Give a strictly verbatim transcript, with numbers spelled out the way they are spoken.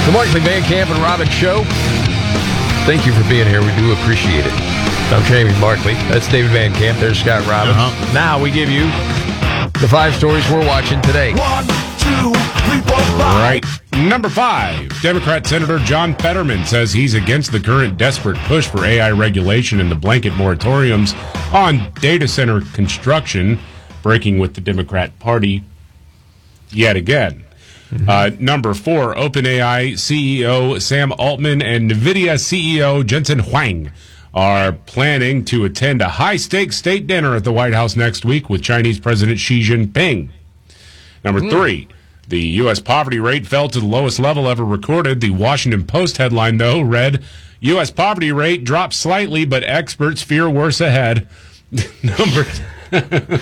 The Markley Van Camp and Robbins Show. Thank you for being here. We do appreciate it. I'm Jamie Markley. That's David Van Camp. There's Scott Robbins. Uh-huh. Now we give you the five stories we're watching today. One, two, three, four, five. Right. Number five, Democrat Senator John Fetterman says he's against the current desperate push for A I regulation and the blanket moratoriums on data center construction, breaking with the Democrat Party yet again. Mm-hmm. Uh, number four, OpenAI C E O Sam Altman and NVIDIA C E O Jensen Huang are planning to attend a high-stakes state dinner at the White House next week with Chinese President Xi Jinping. Number mm. three, the U S poverty rate fell to the lowest level ever recorded. The Washington Post headline, though, read, U S poverty rate dropped slightly, but experts fear worse ahead. Number